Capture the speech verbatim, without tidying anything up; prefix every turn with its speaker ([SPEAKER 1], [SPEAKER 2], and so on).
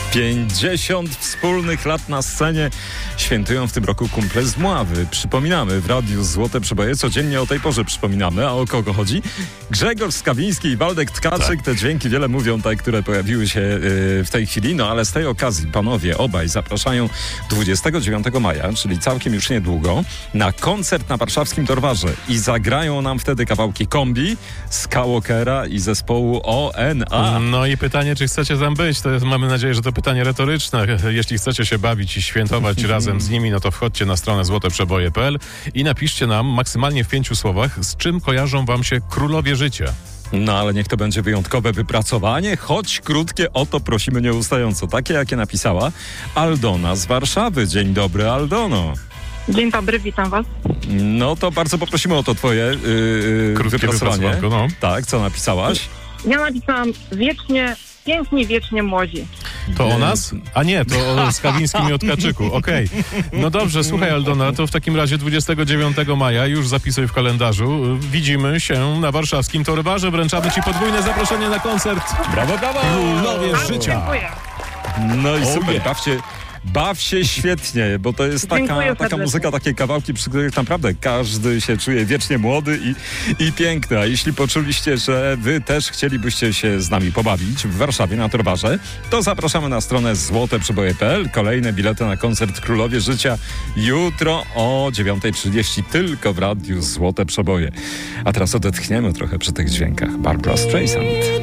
[SPEAKER 1] pięćdziesiąt wspólnych lat na scenie świętują w tym roku kumple z Mławy. Przypominamy w Radiu Złote Przeboje, codziennie o tej porze przypominamy. A o kogo chodzi? Grzegorz Skawiński i Waldek Tkaczyk. Tak. Te dźwięki wiele mówią, te, które pojawiły się yy, w tej chwili. No ale z tej okazji panowie obaj zapraszają dwudziestego dziewiątego maja, czyli całkiem już niedługo, na koncert na warszawskim Torwarze. I zagrają nam wtedy kawałki Kombi, Skywalkera i zespołu O N A.
[SPEAKER 2] No i pytanie, czy chcecie tam być? To jest, mamy nadzieję, że to pytanie retoryczne. Jeśli chcecie się bawić i świętować razem z nimi, no to wchodźcie na stronę złote przeboje kropka p l i napiszcie nam maksymalnie w pięciu słowach, z czym kojarzą wam się królowie życia.
[SPEAKER 1] No ale niech to będzie wyjątkowe wypracowanie, choć krótkie, o to prosimy nieustająco. Takie, jakie napisała Aldona z Warszawy. Dzień dobry, Aldono.
[SPEAKER 3] Dzień dobry, witam was.
[SPEAKER 1] No to bardzo poprosimy o to twoje yy,
[SPEAKER 2] krótkie
[SPEAKER 1] wypracowanie.
[SPEAKER 2] No.
[SPEAKER 1] Tak, co napisałaś?
[SPEAKER 3] Ja napisałam wiecznie, piękni, wiecznie młodzi.
[SPEAKER 2] To o nas? A nie, to o Skawińskim i o Tkaczyku. Okej. Okay. No dobrze, słuchaj Aldona, to w takim razie dwudziestego dziewiątego maja, już zapisuj w kalendarzu, widzimy się na warszawskim Torwarze. Wręczamy ci podwójne zaproszenie na koncert.
[SPEAKER 1] Brawo, brawo!
[SPEAKER 2] Królowie
[SPEAKER 3] Bardzo
[SPEAKER 2] życia.
[SPEAKER 3] dziękuję.
[SPEAKER 1] No i
[SPEAKER 2] Oh
[SPEAKER 1] super,
[SPEAKER 2] yeah.
[SPEAKER 1] baw się, baw się świetnie, bo to jest taka,
[SPEAKER 3] Dziękuję
[SPEAKER 1] taka
[SPEAKER 3] serdecznie.
[SPEAKER 1] muzyka, takie kawałki, przy których naprawdę każdy się czuje wiecznie młody i, i piękny. A jeśli poczuliście, że wy też chcielibyście się z nami pobawić w Warszawie na Torwarze, to zapraszamy na stronę złote przeboje kropka p l. Kolejne bilety na koncert Królowie Życia jutro o dziewiąta trzydzieści tylko w Radiu Złote Przeboje. A teraz odetchniemy trochę przy tych dźwiękach. Barbra Streisand.